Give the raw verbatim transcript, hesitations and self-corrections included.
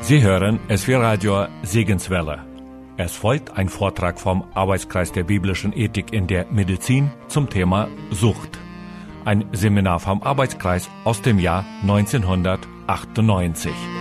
Sie hören S V Radio Segenswelle. Es folgt ein Vortrag vom Arbeitskreis der biblischen Ethik in der Medizin zum Thema Sucht. Ein Seminar vom Arbeitskreis aus dem Jahr neunzehnhundertachtundneunzig.